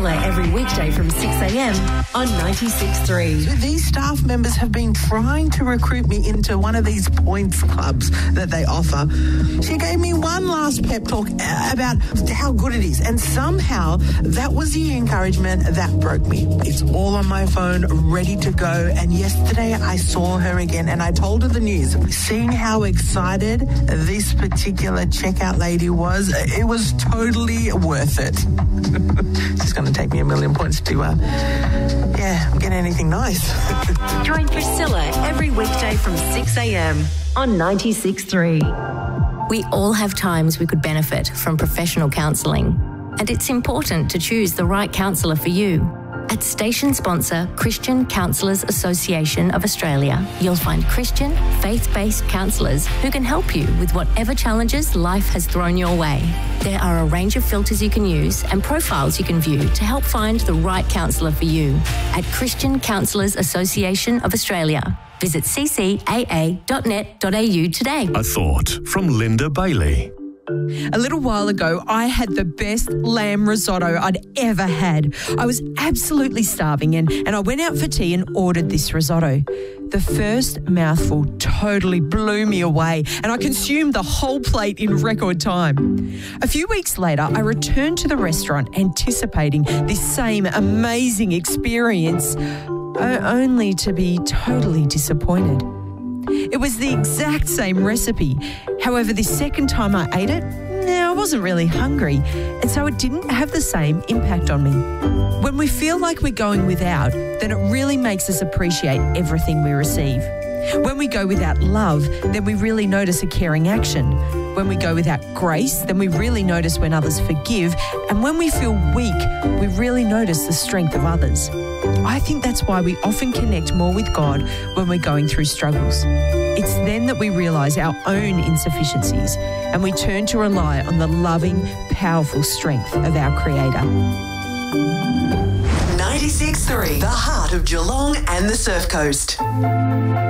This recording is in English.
Priscilla every weekday from 6 a.m. on 96.3. These staff members have been trying to recruit me into one of these points clubs that they offer. She gave me one last pep talk about how good it is, and somehow that was the encouragement that broke me. It's all on my phone, ready to go, and yesterday I saw her again and I told her the news. Seeing how excited this particular checkout lady was, it was totally worth it. It's going to take me 1,000,000 points to, get anything nice. Join Priscilla every weekday from 6 a.m. on 96.3. We all have times we could benefit from professional counselling, and it's important to choose the right counsellor for you. At station sponsor Christian Counsellors Association of Australia, you'll find Christian, faith-based counsellors who can help you with whatever challenges life has thrown your way. There are a range of filters you can use and profiles you can view to help find the right counsellor for you. At Christian Counsellors Association of Australia, visit ccaa.net.au today. A thought from Linda Bailey. A little while ago, I had the best lamb risotto I'd ever had. I was absolutely starving and I went out for tea and ordered this risotto. The first mouthful totally blew me away and I consumed the whole plate in record time. A few weeks later, I returned to the restaurant anticipating this same amazing experience, only to be totally disappointed. It was the exact same recipe. However, the second time I ate it, I wasn't really hungry, and so it didn't have the same impact on me. When we feel like we're going without, then it really makes us appreciate everything we receive. When we go without love, then we really notice a caring action. When we go without grace, then we really notice when others forgive. And when we feel weak, we really notice the strength of others. I think that's why we often connect more with God when we're going through struggles. It's then that we realise our own insufficiencies and we turn to rely on the loving, powerful strength of our Creator. 96.3, the heart of Geelong and the Surf Coast.